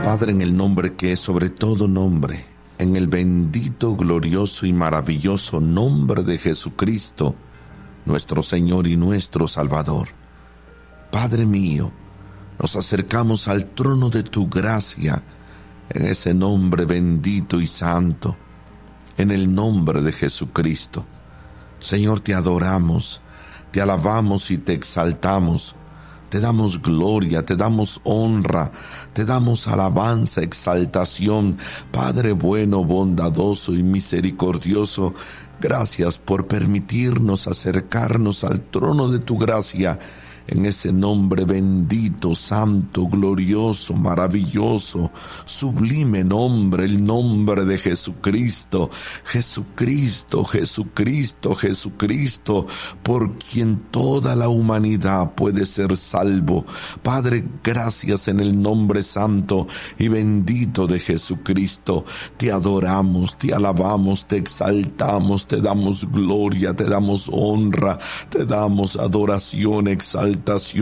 Padre, en el nombre que es sobre todo nombre, en el bendito, glorioso y maravilloso nombre de Jesucristo, nuestro Señor y nuestro Salvador. Padre mío, nos acercamos al trono de tu gracia, en ese nombre bendito y santo, en el nombre de Jesucristo. Señor, te adoramos, te alabamos y te exaltamos. Te damos gloria, te damos honra, te damos alabanza, exaltación. Padre bueno, bondadoso y misericordioso, gracias por permitirnos acercarnos al trono de tu gracia, en ese nombre bendito, santo, glorioso, maravilloso, sublime nombre, el nombre de Jesucristo. Jesucristo, Jesucristo, Jesucristo, por quien toda la humanidad puede ser salvo. Padre, gracias en el nombre santo y bendito de Jesucristo. Te adoramos, te alabamos, te exaltamos, te damos gloria, te damos honra, te damos adoración, exaltación.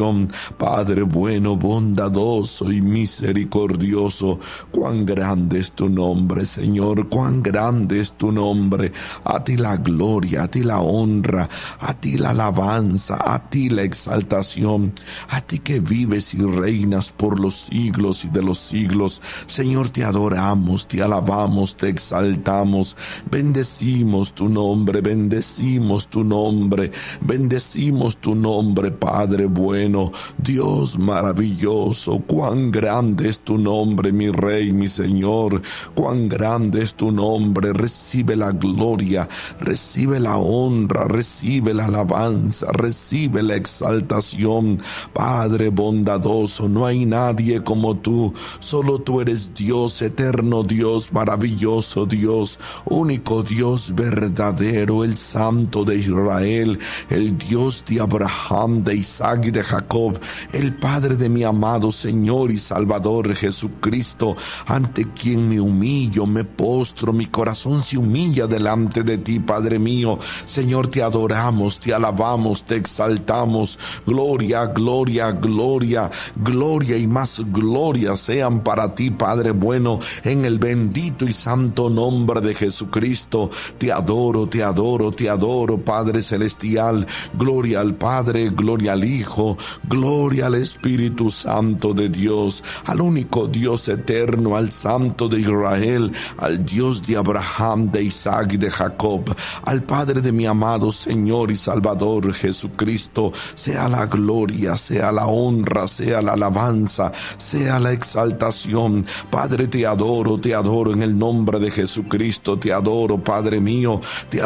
Padre bueno, bondadoso y misericordioso, cuán grande es tu nombre, Señor, cuán grande es tu nombre. A ti la gloria, a ti la honra, a ti la alabanza, a ti la exaltación, a ti que vives y reinas por los siglos y de los siglos. Señor, te adoramos, te alabamos, te exaltamos, bendecimos tu nombre, bendecimos tu nombre, bendecimos tu nombre, Padre bueno, Dios maravilloso. Cuán grande es tu nombre, mi Rey, mi Señor, cuán grande es tu nombre. Recibe la gloria, recibe la honra, recibe la alabanza, recibe la exaltación. Padre bondadoso, no hay nadie como tú, solo tú eres Dios, eterno Dios, maravilloso Dios, único Dios verdadero, el Santo de Israel, el Dios de Abraham, de Isaac y de Jacob, el Padre de mi amado Señor y Salvador Jesucristo, ante quien me humillo, me postro, mi corazón se humilla delante de ti, Padre mío. Señor, te adoramos, te alabamos, te exaltamos. Gloria, gloria, gloria, gloria y más gloria sean para ti, Padre bueno, en el bendito y santo nombre de Jesucristo. Te adoro, te adoro, te adoro, Padre celestial. Gloria al Padre, gloria al Hijo, gloria al Espíritu Santo de Dios, al único Dios eterno, al Santo de Israel, al Dios de Abraham, de Isaac y de Jacob, al Padre de mi amado Señor y Salvador Jesucristo. Sea la gloria, sea la honra, sea la alabanza, sea la exaltación. Padre, te adoro en el nombre de Jesucristo, te adoro, Padre mío, te